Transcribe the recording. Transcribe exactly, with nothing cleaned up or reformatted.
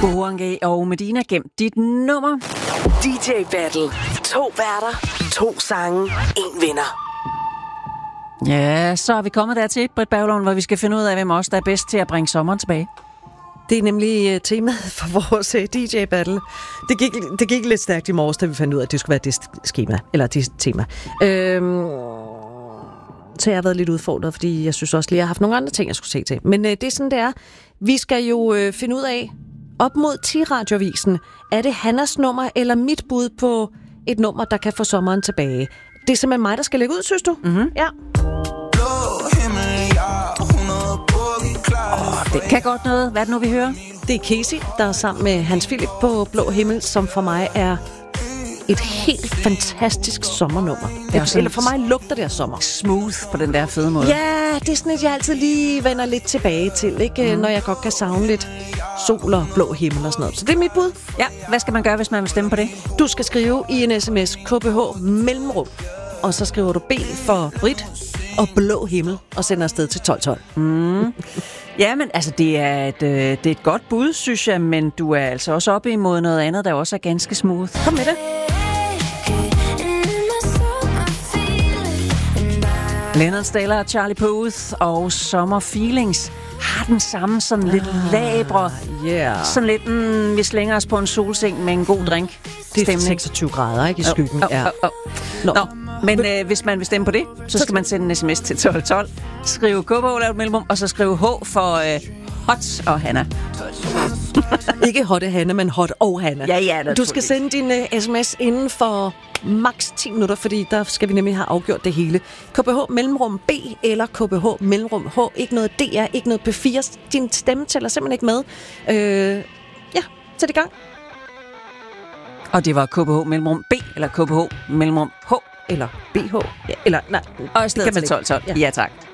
Boange og Medina, gem dit nummer. D J Battle. To værter, to sange, en vinder. Ja, så er vi kommet dertil, Britt Berglund, hvor vi skal finde ud af, hvem også der er bedst til at bringe sommeren tilbage. Det er nemlig uh, temaet for vores uh, D J Battle. Det gik, det gik lidt stærkt i morges, da vi fandt ud af, at det skulle være det skema, eller det tema. Øhm, så jeg har været lidt udfordret, fordi jeg synes også lige, at jeg har haft nogle andre ting, jeg skulle se til. Men uh, det er sådan, det er. Vi skal jo uh, finde ud af, op mod ti-radioavisen, er det Hannas nummer eller mit bud på et nummer, der kan få sommeren tilbage? Det er simpelthen mig, der skal lægge ud, synes du? Mm-hmm. Ja. Oh, det kan godt noget. Hvad er det nu, vi hører? Det er Casey, der er sammen med Hans Philip på Blå Himmel, som for mig er et helt fantastisk sommernummer. Det er eller for mig lugter det af sommer. Smooth på den der fede måde. Ja, det er sådan et, jeg altid lige vender lidt tilbage til, ikke? Mm. Når jeg godt kan savne lidt sol og blå himmel og sådan noget. Så det er mit bud. Ja, hvad skal man gøre, hvis man vil stemme på det? Du skal skrive i en sms K B H mellemrum, og så skriver du B for Brit og blå himmel, og sender afsted til tolv tolv. Mm. Ja, men altså, det er, et, øh, det er et godt bud, synes jeg, men du er altså også oppe imod noget andet, der også er ganske smooth. Kom med det. Leonard Staller og Charlie Puth og Summer Feelings har den samme sådan lidt ah, labre, yeah. sådan lidt, mm, vi slænger os på en solseng med en god drink. Det er seksogtyve grader, ikke, i skyggen. Oh, oh, oh, oh. Nå. Nå, men øh, hvis man vil stemme på det, så skal man sende en sms til tolv tolv, skrive K B H, lave et mellemrum, og så skrive H for øh, Hot og Hanna. Ikke Hotte Hanna, men Hot og Hanna. Ja, ja, du skal sende din uh, sms inden for maks ti minutter, fordi der skal vi nemlig have afgjort det hele. K B H mellemrum B eller K B H mellemrum H. Ikke noget D R, ikke noget P fire. Din stemme tæller simpelthen ikke med. Øh, ja, sæt i gang. Og det var K B H mellemrum B eller K B H mellemrum H. Eller B H. Ja, eller nej. Og i stedet til tolv tolv. Ja. Ja, tak.